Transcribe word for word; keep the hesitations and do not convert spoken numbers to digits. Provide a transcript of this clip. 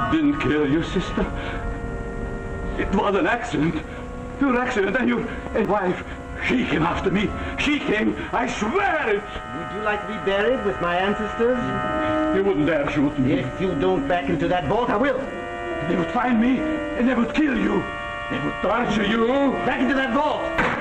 didn't kill your sister. It was an accident. Pure accident. And your wife, she came after me. She came. I swear it. Would you like to be buried with my ancestors? You wouldn't dare shoot me. If you don't back into that vault, I will. They would find me and they would kill you. They would torture you. Back into that vault.